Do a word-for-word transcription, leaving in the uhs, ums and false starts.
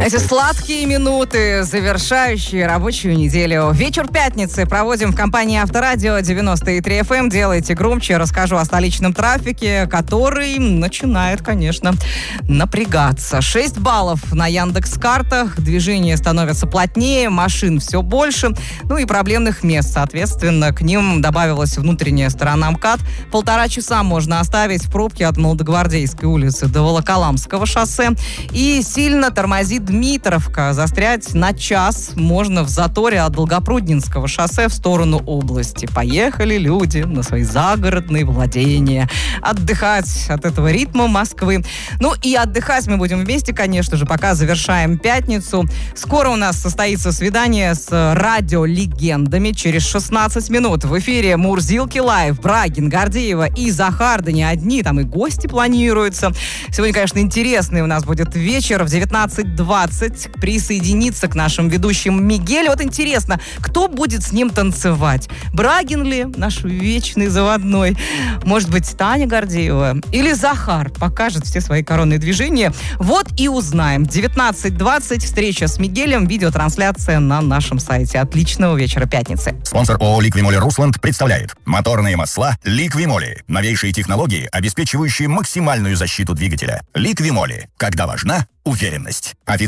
Эти сладкие минуты, завершающие рабочую неделю. Вечер пятницы проводим в компании Авторадио девяносто три эф эм. Делайте громче. Расскажу о столичном трафике, который начинает, конечно, напрягаться. шесть баллов на Яндекс.Картах. Движение становится плотнее, машин все больше. Ну и проблемных мест, соответственно, к ним добавилась внутренняя сторона МКАД. Полтора часа можно оставить в пробке от Молодогвардейской улицы до Волоколамского шоссе. И сильно тормозит Дмитровка. Застрять на час можно в заторе от Долгопрудненского шоссе в сторону области. Поехали люди на свои загородные владения. Отдыхать от этого ритма Москвы. Ну и отдыхать мы будем вместе, конечно же, пока завершаем пятницу. Скоро у нас состоится свидание с радиолегендами. Через шестнадцать минут в эфире Мурзилки Лайв, Брагин, Гордеева и Захар. Да не одни, там и гости планируются. Сегодня, конечно, интересный у нас будет вечер. В девятнадцать двадцать присоединиться к нашим ведущим Мигель. Вот интересно, кто будет с ним танцевать? Брагин ли, наш вечный заводной? Может быть, Таня Гордеева? Или Захар покажет все свои коронные движения? Вот и узнаем. девятнадцать двадцать, встреча с Мигелем, видеотрансляция на нашем сайте. Отличного вечера пятницы. Спонсор ООО «Ликвимоли Русланд» представляет моторные масла «Ликвимоли». Новейшие технологии, обеспечивающие максимальную защиту двигателя. «Ликвимоли». Когда важна уверенность.